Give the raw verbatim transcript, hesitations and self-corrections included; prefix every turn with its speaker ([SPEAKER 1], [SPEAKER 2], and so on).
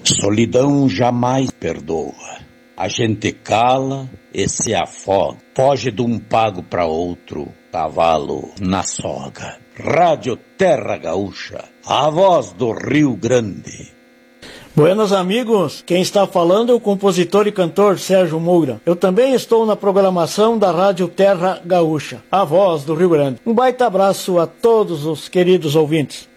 [SPEAKER 1] Solidão jamais perdoa. A gente cala e se afoga. Foge de um pago para outro, cavalo na soga. Rádio Terra Gaúcha, a voz do Rio Grande.
[SPEAKER 2] Buenos amigos, quem está falando é o compositor e cantor Sérgio Moura. Eu também estou na programação da Rádio Terra Gaúcha, a voz do Rio Grande. Um baita abraço a todos os queridos ouvintes.